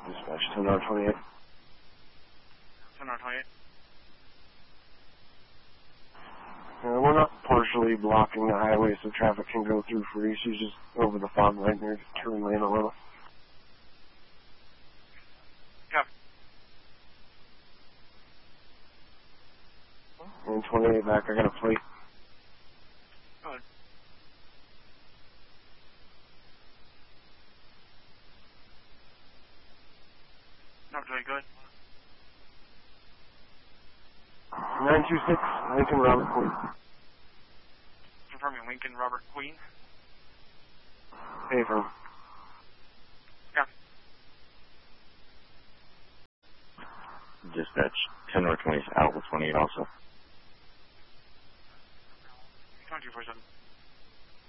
Dispatch 10-28. 10-28. We're not partially blocking the highway so traffic can go through free. She's just over the fog light near the turn lane a little. Copy. And 28 back, I got a plate. Go ahead. No, go ahead. 926, Lincoln Robert Queen. Confirming Lincoln Robert Queen. Hey, from. Copy. Dispatch 10-20 is out with 28 also. 2247.